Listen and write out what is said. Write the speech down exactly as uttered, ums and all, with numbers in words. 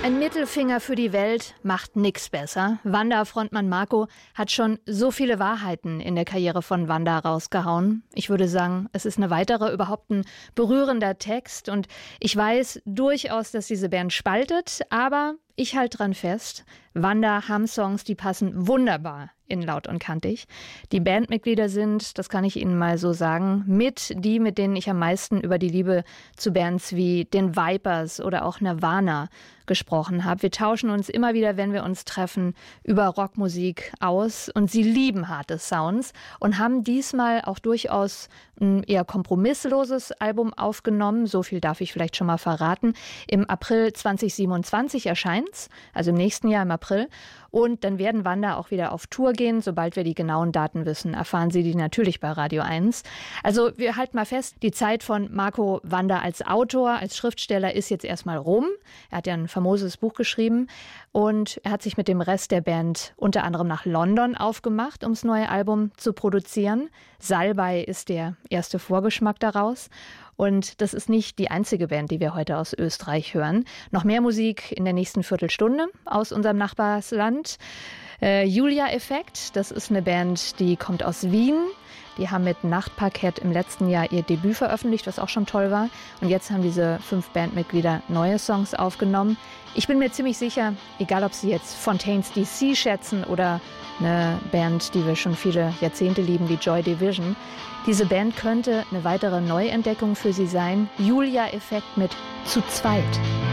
Ein Mittelfinger für die Welt macht nix besser. Wanda-Frontmann Marco hat schon so viele Wahrheiten in der Karriere von Wanda rausgehauen. Ich würde sagen, es ist eine weitere, überhaupt ein berührender Text. Und ich weiß durchaus, dass diese Band spaltet, aber ich halte dran fest, Wanda haben Songs, die passen wunderbar in Laut und Kantig. Die Bandmitglieder sind, das kann ich Ihnen mal so sagen, mit die, mit denen ich am meisten über die Liebe zu Bands wie den Vipers oder auch Nirvana gesprochen habe. Wir tauschen uns immer wieder, wenn wir uns treffen, über Rockmusik aus und sie lieben harte Sounds und haben diesmal auch durchaus ein eher kompromissloses Album aufgenommen. So viel darf ich vielleicht schon mal verraten. Im April zwanzig siebenundzwanzig erscheint's, also im nächsten Jahr im April. Und dann werden Wanda auch wieder auf Tour gehen. Sobald wir die genauen Daten wissen, erfahren Sie die natürlich bei Radio eins. Also wir halten mal fest, die Zeit von Marco Wanda als Autor, als Schriftsteller ist jetzt erstmal rum. Er hat ja ein famoses Buch geschrieben und er hat sich mit dem Rest der Band unter anderem nach London aufgemacht, um das neue Album zu produzieren. Salbei ist der erste Vorgeschmack daraus. Und das ist nicht die einzige Band, die wir heute aus Österreich hören. Noch mehr Musik in der nächsten Viertelstunde aus unserem Nachbarsland. Äh, Julia Effekt, das ist eine Band, die kommt aus Wien. Die haben mit Nachtparkett im letzten Jahr ihr Debüt veröffentlicht, was auch schon toll war. Und jetzt haben diese fünf Bandmitglieder neue Songs aufgenommen. Ich bin mir ziemlich sicher, egal ob Sie jetzt Fontaines D C schätzen oder eine Band, die wir schon viele Jahrzehnte lieben, wie Joy Division, diese Band könnte eine weitere Neuentdeckung für Sie sein. Julia Effekt mit Zu zweit.